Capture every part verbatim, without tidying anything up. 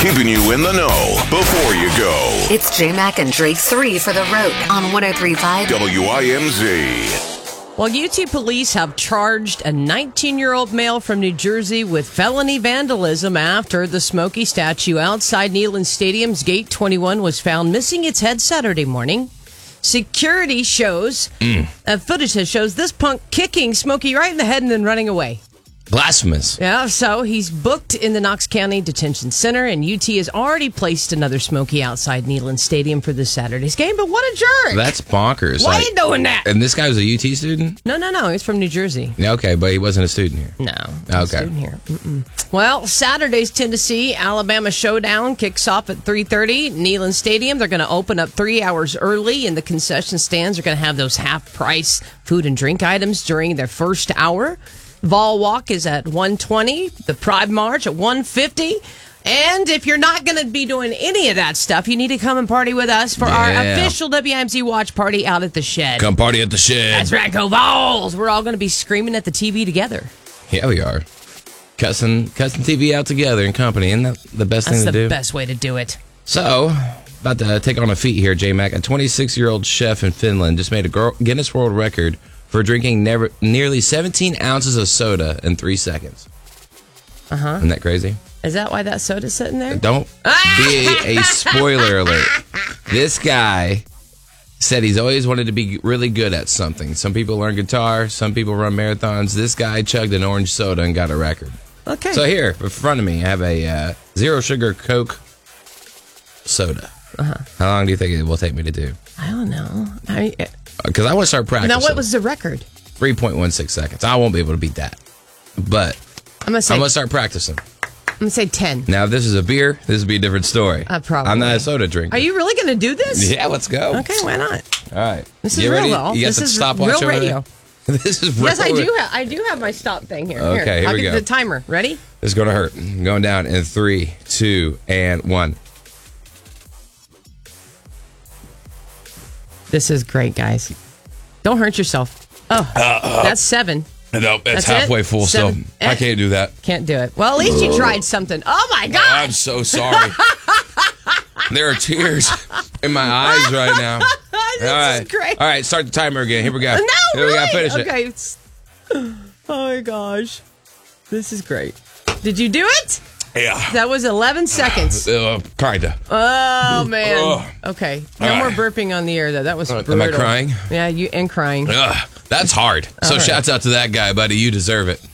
keeping you in the know before you go. It's J-Mac and Drake three for the road on one oh three point five W I M Z. Well, U T police have charged a nineteen-year-old male from New Jersey with felony vandalism after the Smokey statue outside Neyland Stadium's Gate twenty-one was found missing its head Saturday morning. Security shows, mm. uh, footage that shows this punk kicking Smokey right in the head and then running away. Blasphemous. Yeah, so he's booked in the Knox County Detention Center, and U T has already placed another Smokey outside Neyland Stadium for this Saturday's game, but what a jerk. That's bonkers. Why like, are you doing that? And this guy was a U T student? No, no, no. He's from New Jersey. Yeah, okay, but he wasn't a student here. No. Okay. A student here. Mm-mm. Well, Saturday's Tennessee-Alabama showdown kicks off at three thirty. Neyland Stadium. They're going to open up three hours early, and the concession stands are going to have those half-price food and drink items during their first hour. Vol Walk is at one twenty, the Pride March at one fifty. And if you're not going to be doing any of that stuff, you need to come and party with us for yeah. our official W I M Z watch party out at the Shed. Come party at the Shed. That's right, go Vols! We're all going to be screaming at the T V together. Yeah, we are. Cussing, cussing T V out together in company. Isn't that the best That's thing to do? do? That's the best way to do it. So, about to take on a feat here, J-Mac. A twenty-six-year-old chef in Finland just made a Guinness World Record for drinking never, nearly seventeen ounces of soda in three seconds. Uh-huh. Isn't that crazy? Is that why that soda's sitting there? Don't be a spoiler alert. This guy said he's always wanted to be really good at something. Some people learn guitar. Some people run marathons. This guy chugged an orange soda and got a record. Okay. So here, in front of me, I have a uh, zero-sugar Coke soda. Uh-huh. How long do you think it will take me to do? I don't know. I... Because I want to start practicing. Now, what was the record? three point one six seconds. I won't be able to beat that. But I'm going to say... I'm going to start practicing. I'm going to say ten. Now, if this is a beer, this would be a different story. Uh, probably. I'm not a soda drinker. Are you really going to do this? Yeah, let's go. Okay, why not? All right. This is you real, ready? though. You got This the is stopwatch real over radio. there? This is real. Yes, I do have I do have my stop thing here. Okay, here I'll we get go. the timer. Ready? It's going to hurt. Going down in three, two, and one. This is great, guys. Don't hurt yourself. Oh, uh, uh, that's seven. No, it's That's halfway it? full still. Seven. I can't do that. Can't do it. Well, at least you tried something. Oh, my God. I'm so sorry. There are tears in my eyes right now. This All right. is great. All right, start the timer again. Here we go. No, Here really? we go. Finish it. Okay. It's... Oh, my gosh. This is great. Did you do it? Yeah. That was eleven seconds. Uh, kinda. Oh, man. Ugh. Okay. No All more right. burping on the air, though. That was Uh, brutal. am I crying? Yeah, you and crying. Ugh, that's hard. So right. shouts out to that guy, buddy. You deserve it.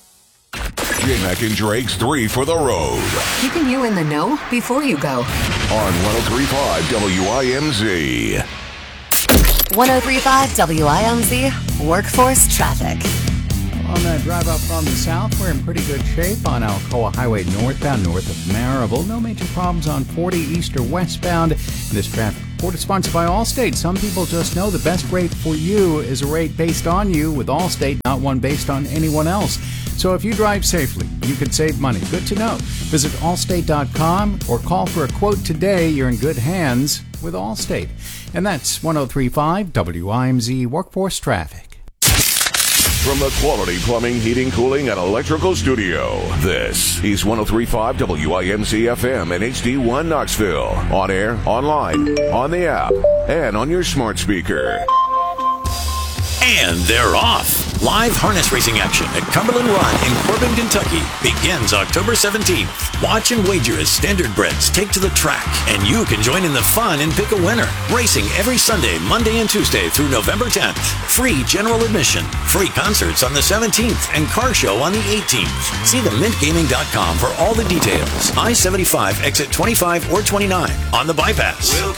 J-Mac and Drake's three for the road. Keeping you in the know before you go. On one oh three point five W I M Z. one oh three point five W I M Z Workforce Traffic. On that drive up from the south, we're in pretty good shape on Alcoa Highway northbound, north of Marable. No major problems on forty east or westbound. This traffic report is sponsored by Allstate. Some people just know the best rate for you is a rate based on you with Allstate, not one based on anyone else. So if you drive safely, you could save money. Good to know. Visit allstate dot com or call for a quote today. You're in good hands with Allstate. And that's one oh three point five W I M Z Workforce Traffic. From the Quality Plumbing, Heating, Cooling, and Electrical Studio, this is one oh three point five W I M Z F M and H D one Knoxville. On air, online, on the app, and on your smart speaker. And they're off. Live harness racing action at Cumberland Run in Corbin, Kentucky begins October seventeenth. Watch and wager as standardbreds take to the track, and you can join in the fun and pick a winner. Racing every Sunday, Monday, and Tuesday through November tenth. Free general admission, free concerts on the seventeenth, and car show on the eighteenth. See the mint gaming dot com for all the details. I seventy-five exit twenty-five or twenty-nine on the bypass.